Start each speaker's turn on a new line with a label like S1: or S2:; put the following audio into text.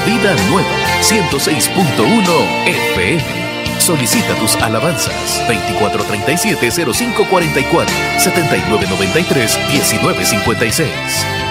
S1: Vida Nueva 106.1 FM. Solicita tus alabanzas 2437-0544 7993-1956.